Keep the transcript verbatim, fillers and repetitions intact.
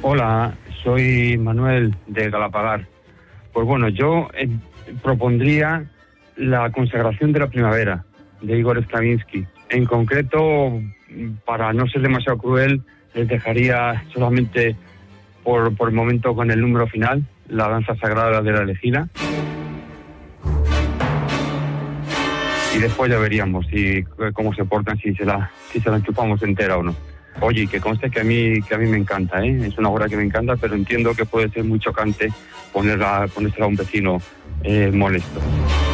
Hola, soy Manuel de Galapagar. Pues bueno, yo eh, propondría la consagración de la primavera de Igor Stravinsky. En concreto, para no ser demasiado cruel, les dejaría solamente por, por el momento con el número final, la danza sagrada de la elegida. Y después ya veríamos si cómo se portan, si se la si se la enchufamos entera o no. Oye, que conste que a mí que a mí me encanta, ¿eh? Es una obra que me encanta, pero entiendo que puede ser muy chocante ponerla, ponérsela a un vecino eh, molesto.